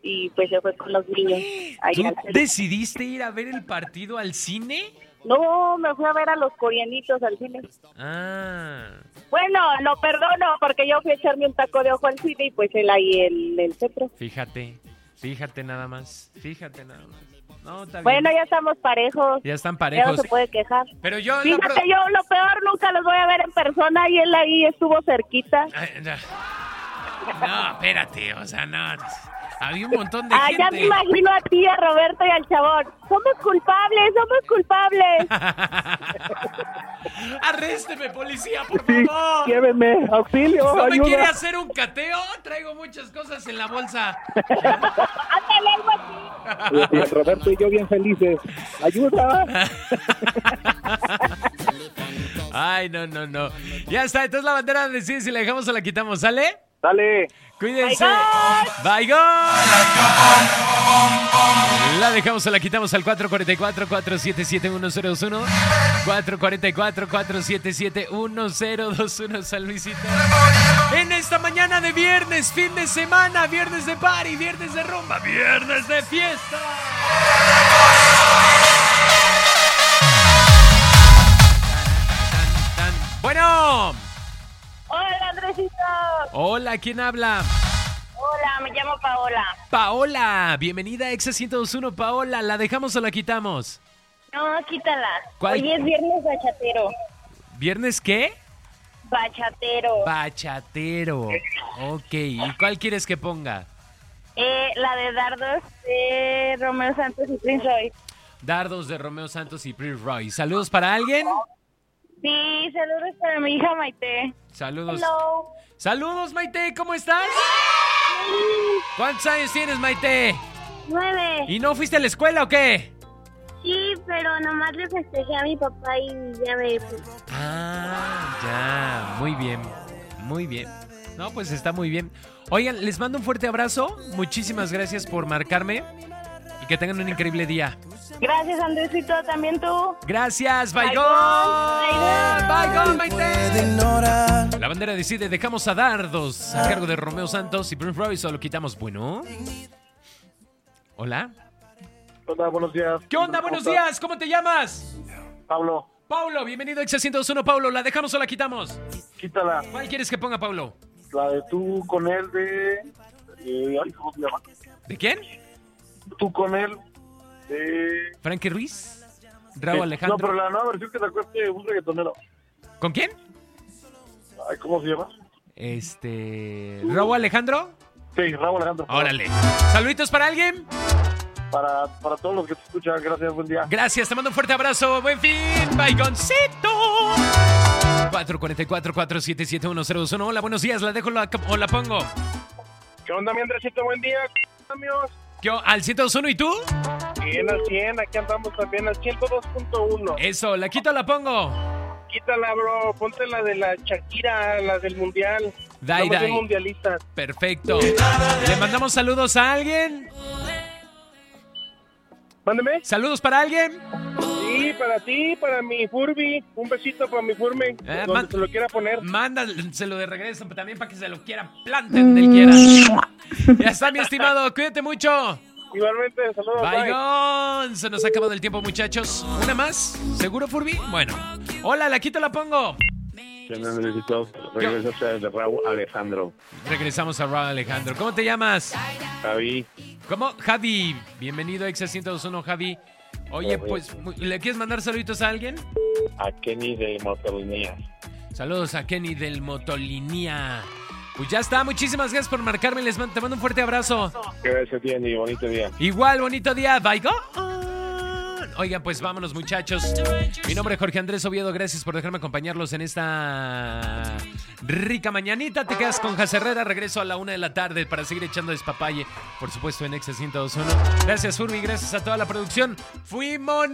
y pues se fue con los niños. ¿Tú decidiste ir a ver el partido al cine? No, me fui a ver a los coreanitos al cine. Ah. Bueno, lo perdono porque yo fui a echarme un taco de ojo al cine y pues él ahí en el centro. Fíjate nada más. No, está bien. Bueno, ya estamos parejos. Ya están parejos. Ya no se puede quejar. Pero yo... Fíjate, yo lo peor nunca los voy a ver en persona y él ahí estuvo cerquita. No, espérate, o sea, no. Había un montón de gente. Ya me imagino a ti, a Roberto y al chabón. Somos culpables. Arrésteme, policía, por favor. Llévenme, auxilio, ¿No ayuda. me quiere hacer un cateo? Traigo muchas cosas en la bolsa. Ándale, algo así. Y Roberto y yo bien felices. ¡Ayuda! Ay, no. Ya está, entonces la bandera decide si la dejamos o la quitamos, ¿sale? Dale. Cuídense. Bye, gol. La dejamos o la quitamos al 444-477-1021. 444-477-1021, San Luisito. En esta mañana de viernes, fin de semana, viernes de party, viernes de rumba, viernes de fiesta. Bueno. Hola, Andresito. Hola, ¿quién habla? Hola, me llamo Paola. Paola, bienvenida a Exa 102.1, Paola. ¿La dejamos o la quitamos? No, quítala. ¿Cuál? Hoy es viernes bachatero. ¿Viernes qué? Bachatero. Bachatero. Ok, ¿y cuál quieres que ponga? La de Dardos de Romeo Santos y Prince Royce. Dardos de Romeo Santos y Prince Royce. ¿Saludos para alguien? Sí, saludos para mi hija Maite. Saludos. Hello. Saludos, Maite, ¿cómo estás? ¿Cuántos años tienes, Maite? 9. ¿Y no fuiste a la escuela o qué? Sí, pero nomás le festejé a mi papá y ya me fui. Ah, ya, muy bien. No, pues está muy bien. Oigan, les mando un fuerte abrazo. Muchísimas gracias por marcarme y que tengan un increíble día. Gracias, Andresito, también tú. Gracias, bye, Bye, gol, Maite. La bandera decide, dejamos a Dardos a cargo de Romeo Santos y Prince Royce o lo quitamos. Bueno. Hola. Hola, buenos días. ¿Qué onda? Buenos días. ¿Cómo te llamas? Pablo, Paulo, bienvenido a Exa 102.1, Paulo. ¿La dejamos o la quitamos? quítala. ¿Cuál quieres que ponga, Paulo? La de tú con él de... ¿cómo se llama? ¿De quién? Tú con él de... ¿Frankie Ruiz? ¿Raúl Alejandro? No, pero la nueva versión que sacó un reggaetonero. ¿Con quién? Ay, ¿cómo se llama? ¿Raúl Alejandro? Sí, Raúl Alejandro. Órale. ¿Saluditos para alguien? Para todos los que te escuchan, gracias, buen día. Gracias, te mando un fuerte abrazo. Buen fin, Baigoncito. 444-477-1021. Hola, buenos días. ¿La dejo o la pongo? ¿Qué onda, mi Andresito? Buen día, amigos. ¿Al 102.1 y tú? Bien, al 100, aquí andamos también al 102.1. Eso, ¿la quito o la pongo? Quítala, bro, ponte la de la Shakira, la del Mundial. Dai. Mundialistas. Perfecto. ¿Le mandamos saludos a alguien? Mándeme. ¿Saludos para alguien? Sí, para ti, para mi Furby. Un besito para mi Furby, donde se lo quiera poner. Mándaselo de regreso también para que se lo quiera plantar donde él quiera. Ya está, mi estimado. Cuídate mucho. Igualmente, saludos. Bye. Se nos ha acabado el tiempo, muchachos. ¿Una más? ¿Seguro, Furby? Bueno. Hola, la quito, la pongo. Regresas de Raúl Alejandro. Regresamos a Raúl Alejandro. ¿Cómo te llamas? Javi. ¿Cómo? Javi. Bienvenido a Exa 102.1, Javi. Oye, pues, ¿le quieres mandar saluditos a alguien? A Kenny de Motolinía. Saludos a Kenny del Motolinía. Pues ya está, muchísimas gracias por marcarme. Te mando un fuerte abrazo. Gracias, Kenny, bonito día. Igual, bonito día. Bye, go. Oigan, pues vámonos, muchachos. Mi nombre es Jorge Andrés Oviedo. Gracias por dejarme acompañarlos en esta rica mañanita. Te quedas con Jazz Herrera. Regreso a la 1 de la tarde para seguir echando despapalle. Por supuesto, en Exa 102.1. Gracias, Furby. Gracias a toda la producción. ¡Fuimos!